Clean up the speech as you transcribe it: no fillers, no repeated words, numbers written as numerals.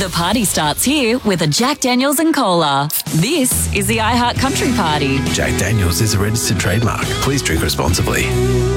party starts here with a Jack Daniels and Cola. This is the iHeart Country Party. Jack Daniels is a registered trademark. Please drink responsibly.